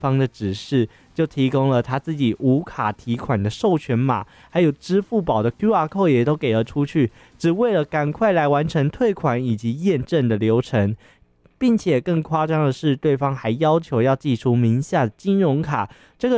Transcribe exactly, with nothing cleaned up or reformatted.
方的指示，就提供了他自己无卡提款的授权码，还有支付宝的 Q R code 也都给了出去，只为了赶快来完成退款以及验证的流程。并且更夸张的是，对方还要求要寄出名下的金融卡，这个